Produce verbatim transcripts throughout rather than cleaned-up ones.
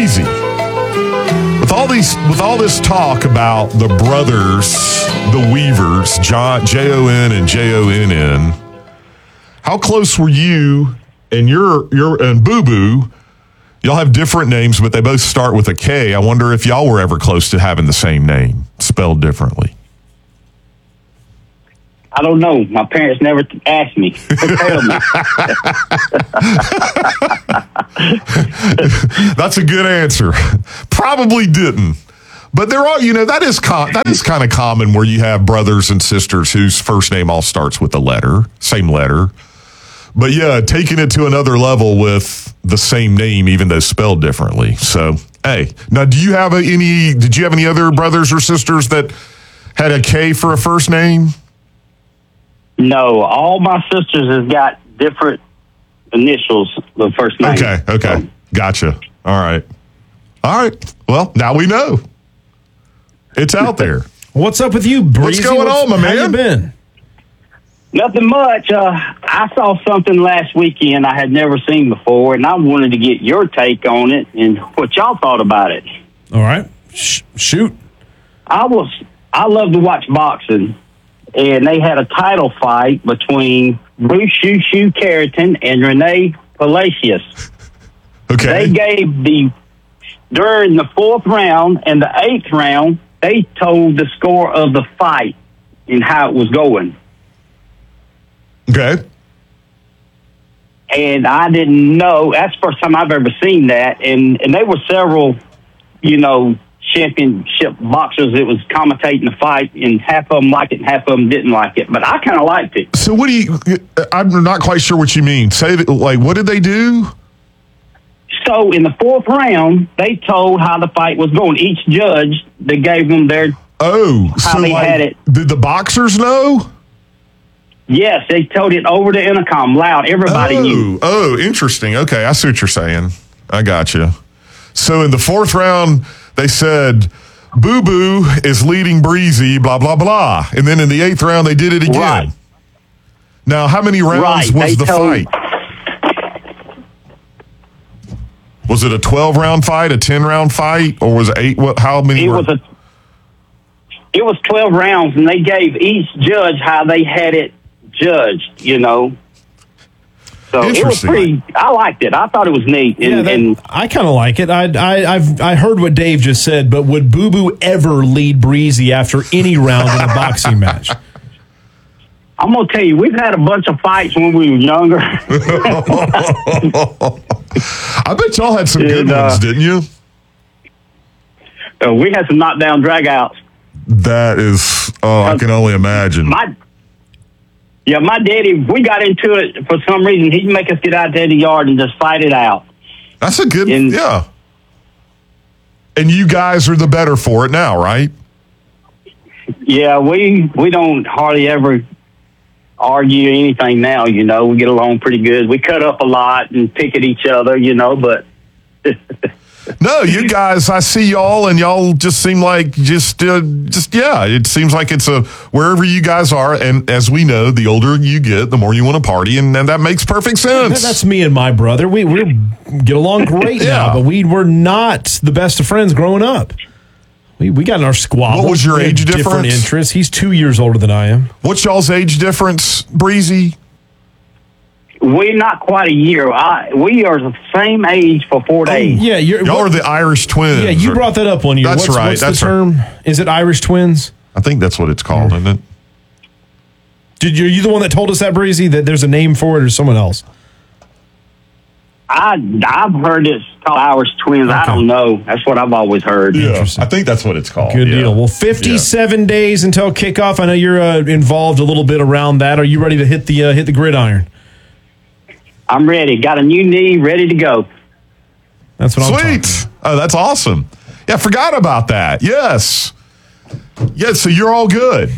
Breezy, with all these, with all this talk about the brothers, the Weavers, John, J O N and J O N N, how close were you and your your and Boo Boo? Y'all have different names, but they both start with a K. I wonder if y'all were ever close to having the same name, spelled differently. I don't know. My parents never t- asked me. Tell me. That's a good answer. Probably didn't. But there are, you know, that is com- that is kind of common where you have brothers and sisters whose first name all starts with a letter, same letter. But yeah, taking it to another level with the same name, even though spelled differently. So, hey, now do you have a, any, did you have any other brothers or sisters that had a K for a first name? No, all my sisters have got different initials, the first name. Okay, okay. So, gotcha. All right. All right. Well, now we know. It's out there. What's up with you, Breezy? What's going on, my man? How you been? Nothing much. Uh, I saw something last weekend I had never seen before, and I wanted to get your take on it and what y'all thought about it. All right. Sh- shoot. I was, I love to watch boxing, and they had a title fight between Bruce Shoo Shoo Carrington and Renee Palacios. Okay. They gave the, during the fourth round and the eighth round, they told the score of the fight and how it was going. Okay. And I didn't know. That's the first time I've ever seen that. And, and there were several, you know, championship boxers that was commentating the fight, and half of them liked it and half of them didn't like it. But I kind of liked it. So what do you, I'm not quite sure what you mean. Say, that, like, what did they do? So in the fourth round, they told how the fight was going. Each judge, they gave them their, Oh, how so they like, had it. Did the boxers know? Yes, they told it over the intercom, loud. Everybody oh, knew. Oh, interesting. Okay, I see what you're saying. I got you. So in the fourth round, they said, Boo Boo is leading Breezy, blah, blah, blah. And then in the eighth round, they did it again. Right. Now, how many rounds Right, was they the told- fight? Was it a twelve-round fight, a ten-round fight, or was it eight? What? How many? It were- was a, it was twelve rounds, and they gave each judge how they had it judged, you know. So it was Interesting. pretty, I liked it. I thought it was neat. And, Yeah, that, and I kind of like it. I, I, I've I heard what Dave just said, but would Boo Boo ever lead Breezy after any round in a boxing match? I'm going to tell you, we've had a bunch of fights when we were younger. I bet y'all had some good And, uh, ones, didn't you? Uh, we had some knockdown dragouts. That is, oh, I can only imagine. My, yeah, my daddy, we got into it for some reason. He'd make us get out there in the yard and just fight it out. That's a good, And- yeah. And you guys are the better for it now, right? Yeah, we we don't hardly ever argue anything now, you know. We get along pretty good. We cut up a lot and pick at each other, you know, but No, you guys, I see y'all, and y'all just seem like just, uh, just yeah. It seems like it's a wherever you guys are, and as we know, the older you get, the more you want to party, and, and that makes perfect sense. That's me and my brother. We we get along great Yeah. now, but we were not the best of friends growing up. We we got in our squabbles. What was your We had age different difference? interests. He's two years older than I am. What's y'all's age difference, Breezy? we're not quite a year. I, we are the same age for four days. Yeah, you're, Y'all what- are the Irish twins. Yeah, you brought that up one year. That's what's, right, What's that's the term? Is it Irish twins? I think that's what it's called, isn't it? Did you, are you the one that told us that, Breezy, that there's a name for it, or someone else? I, I've heard it's called Irish twins. I Okay. don't know. That's what I've always heard. Yeah, I think that's what it's called. Good yeah. deal. Well, fifty-seven days until kickoff. I know you're uh, involved a little bit around that. Are you ready to hit the uh, hit the gridiron? I'm ready. Got a new knee, ready to go. That's what I'm talking Sweet. Oh, that's awesome. Yeah, I forgot about that. Yes. Yeah, so you're all good.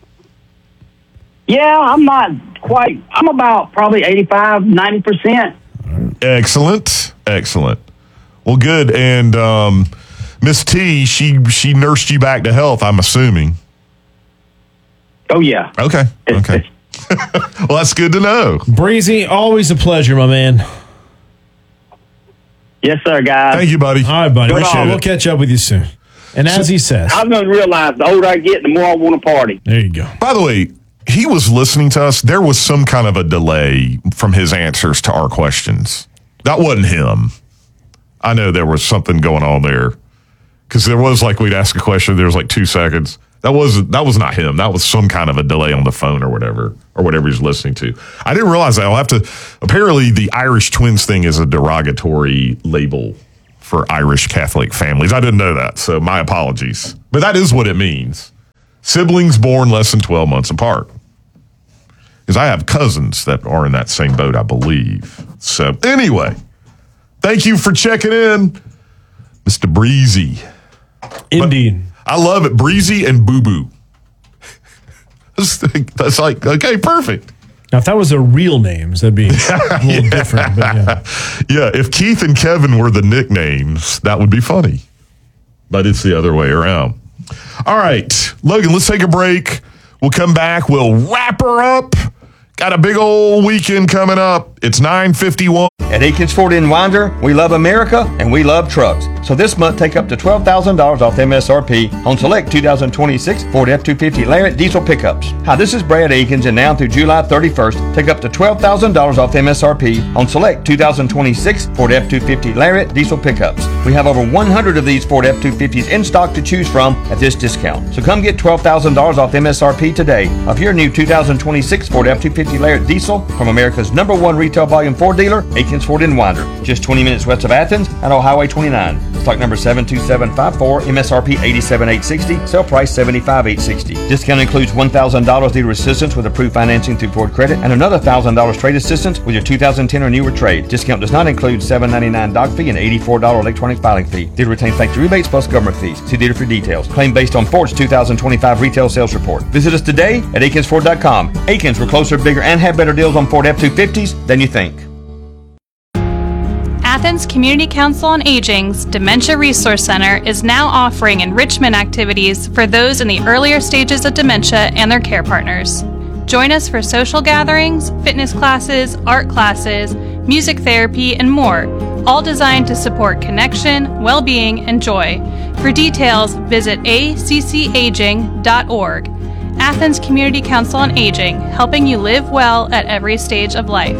Yeah, I'm not quite. I'm about probably eighty-five, ninety percent. Excellent. Excellent. Well, good. And um, Miss T, she she nursed you back to health, I'm assuming. Oh, yeah. Okay. Okay. Well, that's good to know. Breezy, always a pleasure, my man. Yes, sir, guys. Thank you, buddy. All right, buddy. Good We'll, on. we'll catch up with you soon. And as he says, I'm going to realize the older I get, the more I want to party. there you go. By the way, he was listening to us. There was some kind of a delay from his answers to our questions. That wasn't him. I know there was something going on there because there was like we'd ask a question. There was like two seconds. That was that was not him. That was some kind of a delay on the phone or whatever, or whatever he's listening to. I didn't realize that. I'll have to. Apparently, the Irish twins thing is a derogatory label for Irish Catholic families. I didn't know that, so my apologies. But that is what it means. Siblings born less than twelve months apart. Because I have cousins that are in that same boat, I believe. So anyway, thank you for checking in, Mister Breezy. Indeed. But I love it. Breezy and Boo Boo. That's like, okay, perfect. Now, if that was their real names, that'd be a little yeah. different. But yeah. Yeah, if Keith and Kevin were the nicknames, that would be funny. But it's the other way around. All right, Logan, let's take a break. We'll come back. We'll wrap her up. Got a big old weekend coming up. It's nine fifty-one. At Akins Ford in Winder, we love America and we love trucks. So this month, take up to twelve thousand dollars off M S R P on select two thousand twenty-six Ford F two fifty Lariat diesel pickups. Hi, this is Brad Akins, and now through July thirty-first, take up to twelve thousand dollars off M S R P on select two thousand twenty-six Ford F two fifty Lariat diesel pickups. We have over one hundred of these Ford F two fifties in stock to choose from at this discount. So come get twelve thousand dollars off M S R P today of your new two thousand twenty-six Ford F two fifty Lariat diesel from America's number one retail volume Ford dealer, Akins Ford in Winder, just twenty minutes west of Athens and on Highway twenty-nine. Stock number seven two seven five four, M S R P eighty-seven thousand eight hundred sixty, sale price seventy-five thousand eight hundred sixty. Discount includes one thousand dollars dealer assistance with approved financing through Ford Credit and another one thousand dollars trade assistance with your two thousand ten or newer trade. Discount does not include seven ninety-nine doc fee and eighty-four dollars electronic filing fee. Dealer retains factory rebates plus government fees. See dealer for details. Claim based on Ford's two thousand twenty-five retail sales report. Visit us today at Akins Ford dot com. Akins, we're closer, bigger, and have better deals on Ford F two fifties than you think. Athens Community Council on Aging's Dementia Resource Center is now offering enrichment activities for those in the earlier stages of dementia and their care partners. Join us for social gatherings, fitness classes, art classes, music therapy, and more, all designed to support connection, well-being, and joy. For details, visit a c c aging dot org. Athens Community Council on Aging, helping you live well at every stage of life.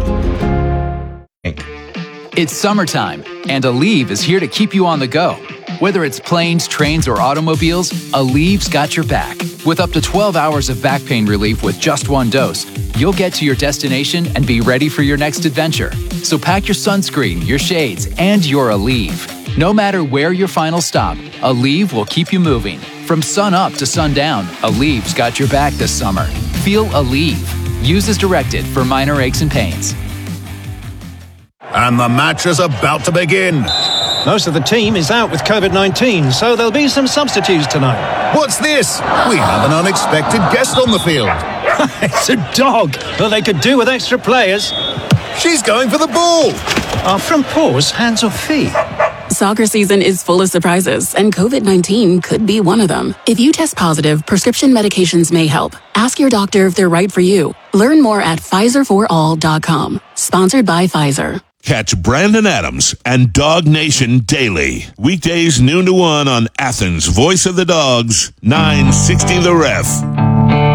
It's summertime, and Aleve is here to keep you on the go. Whether it's planes, trains, or automobiles, Aleve's got your back. With up to twelve hours of back pain relief with just one dose, you'll get to your destination and be ready for your next adventure. So pack your sunscreen, your shades, and your Aleve. No matter where your final stop, Aleve will keep you moving. From sun up to sundown, Aleve's got your back this summer. Feel Aleve. Use as directed for minor aches and pains. And the match is about to begin. Most of the team is out with COVID nineteen, so there'll be some substitutes tonight. What's this? We have an unexpected guest on the field. It's a dog. Well, they could do with extra players. She's going for the ball. Are from paws, hands or feet? Soccer season is full of surprises, and COVID nineteen could be one of them. If you test positive, prescription medications may help. Ask your doctor if they're right for you. Learn more at Pfizer for all dot com. Sponsored by Pfizer. Catch Brandon Adams and Dog Nation daily. Weekdays noon to one on Athens' Voice of the Dogs, nine sixty The Ref.